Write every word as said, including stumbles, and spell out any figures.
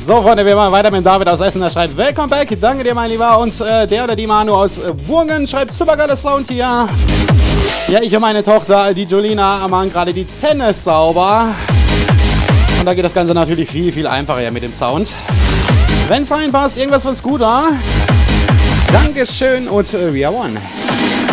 So, Freunde, wir machen weiter mit David aus Essen. Der schreibt, Welcome back, danke dir, mein Lieber. Und äh, der oder die Manu aus äh, Burgen schreibt, supergeiles Sound hier. Ja, ich und meine Tochter, die Julina, machen gerade die Tennis sauber. Und da geht das Ganze natürlich viel, viel einfacher mit dem Sound. Wenn es reinpasst, irgendwas von Scooter. Dankeschön und äh, we are one.